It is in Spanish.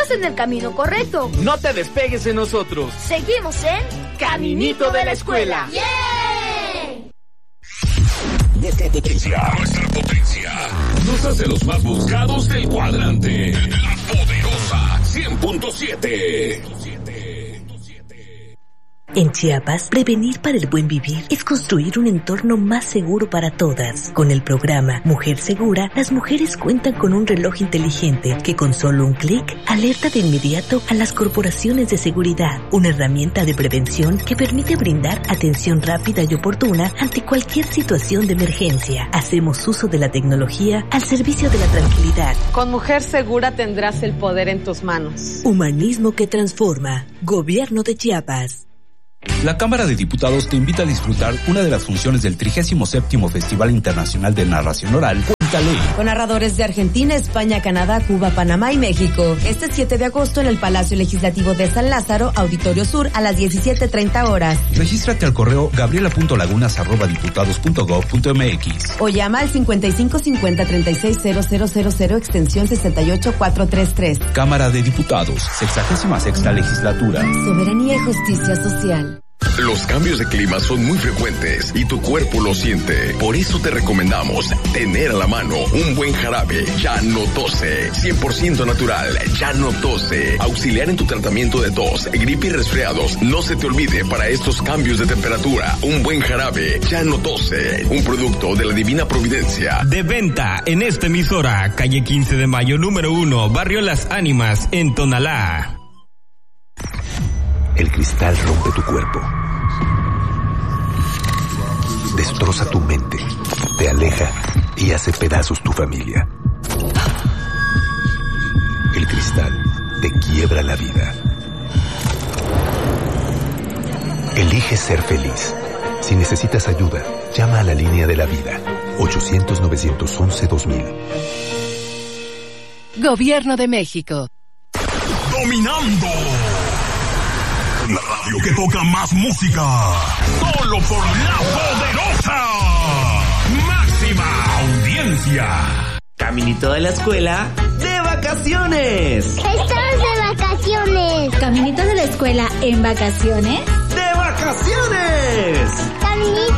Estás en el camino correcto. No te despegues de nosotros. Seguimos en Caminito de la Escuela. ¡Yeah! Nuestra potencia nos hace los más buscados del cuadrante. La poderosa 100.7. En Chiapas, prevenir para el buen vivir es construir un entorno más seguro para todas. Con el programa Mujer Segura, las mujeres cuentan con un reloj inteligente que con solo un clic alerta de inmediato a las corporaciones de seguridad. Una herramienta de prevención que permite brindar atención rápida y oportuna ante cualquier situación de emergencia. Hacemos uso de la tecnología al servicio de la tranquilidad. Con Mujer Segura tendrás el poder en tus manos. Humanismo que transforma. Gobierno de Chiapas. La Cámara de Diputados te invita a disfrutar una de las funciones del 37º Festival Internacional de Narración Oral, Cuéntale. Con narradores de Argentina, España, Canadá, Cuba, Panamá y México. Este 7 de agosto en el Palacio Legislativo de San Lázaro, Auditorio Sur, a las 17:30 horas. Regístrate al correo gabriela.lagunas@diputados.gov.mx o llama al 5550-360000 extensión 68433. Cámara de Diputados, 66ª Legislatura. Soberanía y justicia social. Los cambios de clima son muy frecuentes y tu cuerpo lo siente. Por eso te recomendamos tener a la mano un buen jarabe Llano Tose, 100% natural, Llano Tose. Auxiliar en tu tratamiento de tos, gripe y resfriados. No se te olvide para estos cambios de temperatura, un buen jarabe Llano Tose, un producto de la Divina Providencia. De venta en esta emisora, calle 15 de Mayo, número 1, Barrio Las Ánimas, en Tonalá. El cristal rompe tu cuerpo, destroza tu mente, te aleja y hace pedazos tu familia. El cristal te quiebra la vida. Elige ser feliz. Si necesitas ayuda, llama a la línea de la vida, 800-911-2000. Gobierno de México. Dominando. La radio que toca más música. Solo por la poderosa. Máxima audiencia. Caminito de la Escuela de vacaciones. Estamos de vacaciones. Caminito de la Escuela en vacaciones. ¡De vacaciones! Caminito